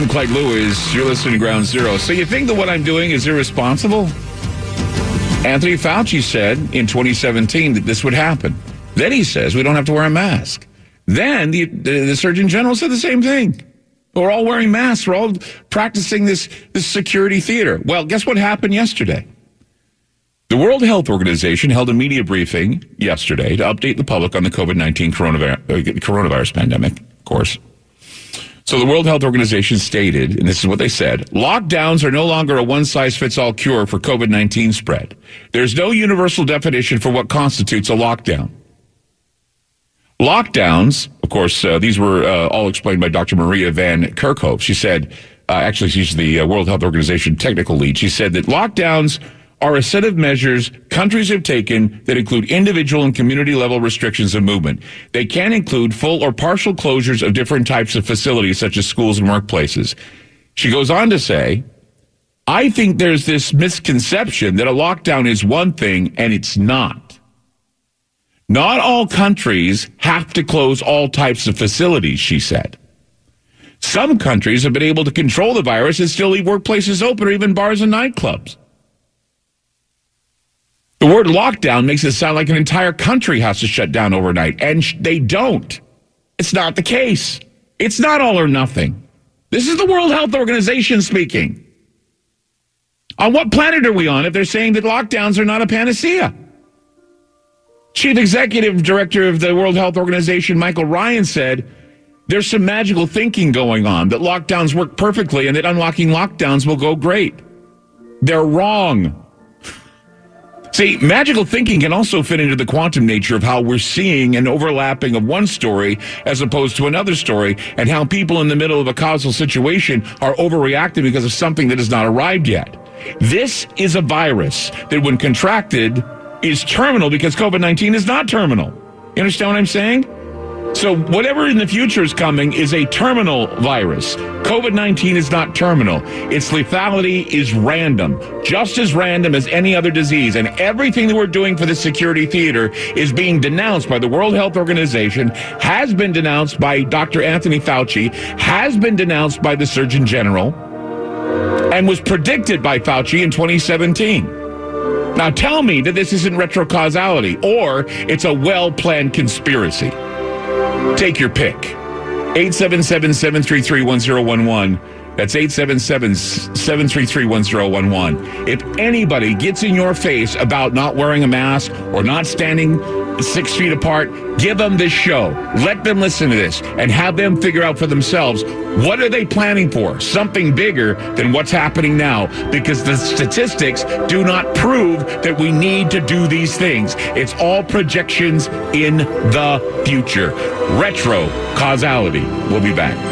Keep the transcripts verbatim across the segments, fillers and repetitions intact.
I'm Clyde Lewis. You're listening to Ground Zero. So you think that what I'm doing is irresponsible? Anthony Fauci said in twenty seventeen that this would happen. Then he says we don't have to wear a mask. Then the, the, the Surgeon General said the same thing. We're all wearing masks. We're all practicing this, this security theater. Well, guess what happened yesterday? The World Health Organization held a media briefing yesterday to update the public on the COVID nineteen coronavirus, uh, coronavirus pandemic, of course. So the World Health Organization stated, and this is what they said, lockdowns are no longer a one-size-fits-all cure for COVID nineteen spread. There's no universal definition for what constitutes a lockdown. Lockdowns, of course, uh, these were uh, all explained by Doctor Maria Van Kerkhove. She said, uh, actually, she's the uh, World Health Organization technical lead. She said that lockdowns are a set of measures countries have taken that include individual and community level restrictions of movement. They can include full or partial closures of different types of facilities, such as schools and workplaces. She goes on to say, I think there's this misconception that a lockdown is one thing, and it's not. Not all countries have to close all types of facilities, she said. Some countries have been able to control the virus and still leave workplaces open, or even bars and nightclubs. The word lockdown makes it sound like an entire country has to shut down overnight, and sh- they don't. It's not the case. It's not all or nothing. This is the World Health Organization speaking. On what planet are we on if they're saying that lockdowns are not a panacea? Chief Executive Director of the World Health Organization, Michael Ryan, said there's some magical thinking going on, that lockdowns work perfectly and that unlocking lockdowns will go great. They're wrong. See, magical thinking can also fit into the quantum nature of how we're seeing an overlapping of one story as opposed to another story, and how people in the middle of a causal situation are overreacting because of something that has not arrived yet. This is a virus that, when contracted, is terminal because COVID nineteen is not terminal. You understand what I'm saying? So whatever in the future is coming is a terminal virus. COVID nineteen is not terminal. Its lethality is random, just as random as any other disease. And everything that we're doing for the security theater is being denounced by the World Health Organization, has been denounced by Doctor Anthony Fauci, has been denounced by the Surgeon General, and was predicted by Fauci in twenty seventeen. Now tell me that this isn't retrocausality, or it's a well-planned conspiracy. Take your pick. eight seven seven, seven three three, one zero one one. That's eight seven seven, seven three three, one zero one one. If anybody gets in your face about not wearing a mask or not standing six feet apart, give them this show. Let them listen to this and have them figure out for themselves, what are they planning for? Something bigger than what's happening now, because the statistics do not prove that we need to do these things. It's all projections in the future. Retro causality. We'll be back.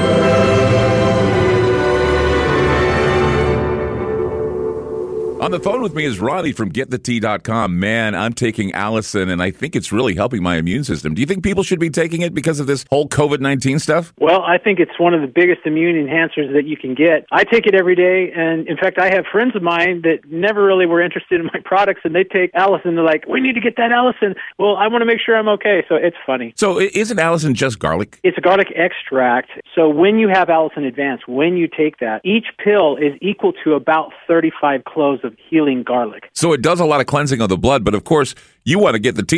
On the phone with me is Ronnie from get the tea dot com. Man, I'm taking Allison, and I think it's really helping my immune system. Do you think people should be taking it because of this whole COVID nineteen stuff? Well, I think it's one of the biggest immune enhancers that you can get. I take it every day, and in fact, I have friends of mine that never really were interested in my products, and they take Allison. They're like, we need to get that Allison. Well, I want to make sure I'm okay, so it's funny. So isn't Allison just garlic? It's a garlic extract. So when you have Allison Advanced, when you take that, each pill is equal to about thirty-five cloves of healing garlic. So it does a lot of cleansing of the blood, but of course, you want to get the tea.